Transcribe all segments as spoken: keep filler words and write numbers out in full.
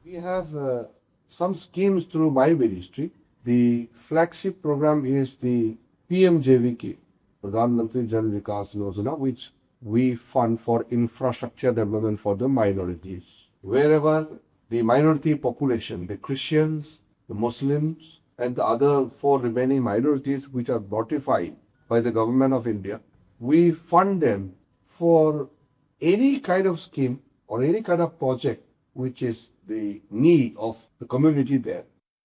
We have uh, some schemes through my ministry. The flagship program is the P M J V K, Pradhan Mantri Jan Vikas Yojana, which we fund for infrastructure development for the minorities. Wherever the minority population, the Christians, the Muslims, and the other four remaining minorities which are notified by the government of India, we fund them for any kind of scheme or any kind of project which is the need of the community there.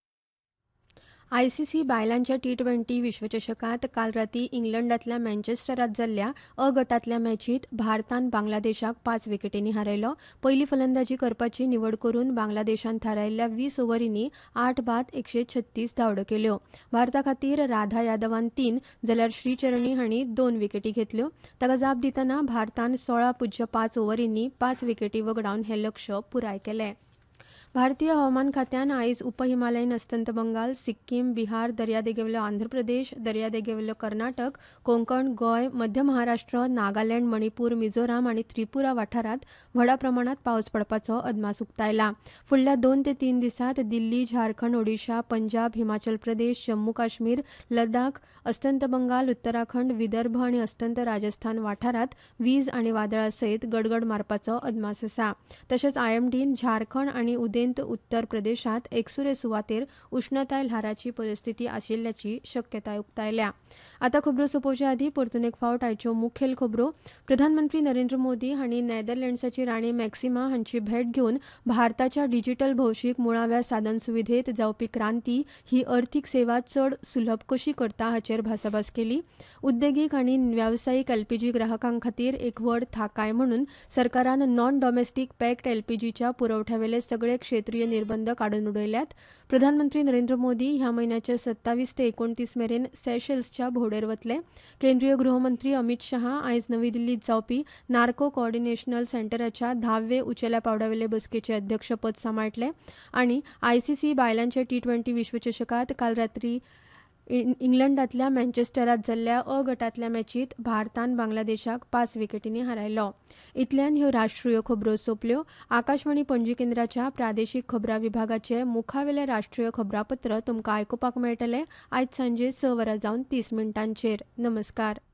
ICC बायलांच्या T twenty विश्वचषकात काल राती इंग्लंडातल्या मँचेस्टरात जाल्ल्या अ गटातल्या मॅचीत भारतान बांगलादेशाक पाच विकेटींनी हारयलो. पयली फलंदाजी करपाची निवड करून बांगलादेशान थारायिल्ल्या वीस ओव्हरींनी आठ बाद एकशे छत्तीस धांवड्यो केल्यो. भारता खातीर राधा यादवान तीन जाल्यार श्रीचरणी हांणी दोन विकेटी घेतल्यो. ताका जाप दितना भारतान सोळा पुज्य पाच ओव्हरींनी पाच विकेटी वगडावन हें लक्ष्य पुराय केलें. भारतीय हवामान खात्यान आयज उप हिमालयीन अस्तंत बंगाल, सिक्कीम, बिहार, दर्यादेगेवेलो आंध्र प्रदेश, दर्यादेगेवेलो कर्नाटक, कोंकण, गोय, मध्य महाराष्ट्र, नागालँड, मणिपूर, मिझोराम आनी त्रिपुरा वाठारांत व्हडा प्रमाणात पावस पडपाचो अदमास उक्तायला. फुडल्या दोन ते तीन दिसांत दिल्ली, झारखंड, ओडिशा, पंजाब, हिमाचल प्रदेश, जम्मू काश्मीर, लडाख, अस्तंत बंगाल, उत्तराखंड, विदर्भ आनी अस्तंत राजस्थान वाठारांत वीज आनी वादळा सयत गडगड मारपाचो अदमास आसा. तशेंच आयएमडीन झारखंड आनी उदेंत उत्तर प्रदेशात एकसुरे सुवातेर उष्णताय ल्हाराची परिस्थिती आशिल्ल्याची शक्यताय उक्तायल्या. आतां खबरो सोंपोवचे आदीं परतून एक फावट आयच्यो मुखेल खबरो. प्रधानमंत्री नरेंद्र मोदी हांणी नेदरलँड्साची राणी मॅक्सिमा हांची भेट घेवन भारताच्या डिजिटल भौशीक मुळाव्या साधन सुविधेत जावपी क्रांती ही अर्थीक सेवा चड सुलभ कशी करता हाचेर भासाभास केली. उद्देगीक आनी व्यावसायीक एलपीजी ग्राहकां खातीर एक व्हड थाकाय म्हणून सरकारान नॉन डॉमेस्टीक पॅक्ड एलपीजीच्या पुरवठ्यावेले सगळे क्षेत्रीय निर्बंध काडून उडयल्यात. प्रधानमंत्री नरेंद्र मोदी ह्या म्हयन्याचे सत्तावीस ते एकोणतीस मेरेन सेशेल्सच्या भोंवडेर वतले. केंद्रीय गृहमंत्री अमित शहा आयज नवी दिल्लीत जावपी नार्को कोऑर्डिनेशनल सेंटराच्या धावे उंचेल्या पावड्यावेले बसकेचे अध्यक्षपद सांबाळटले. आनी आयसीसी बायलांचे टी ट्वेंटी विश्वचषकात काल रात्री इंग्लंडातल्या मँचेस्टरात जाल्ल्या अ गटातल्या मॅचीत भारतान बांगलादेशाक पाच विकेटींनी हारयलो. इतल्यान ह्यो राष्ट्रीय खबरो सोंपल्यो. आकाशवाणी पणजी केंद्राच्या प्रादेशीक खबरां विभागाचे मुखावेले राष्ट्रीय खबरापत्र तुमकां आयकुपाक मेळटले आयज सांजे स वरां जावन तीस मिनटांचेर. नमस्कार.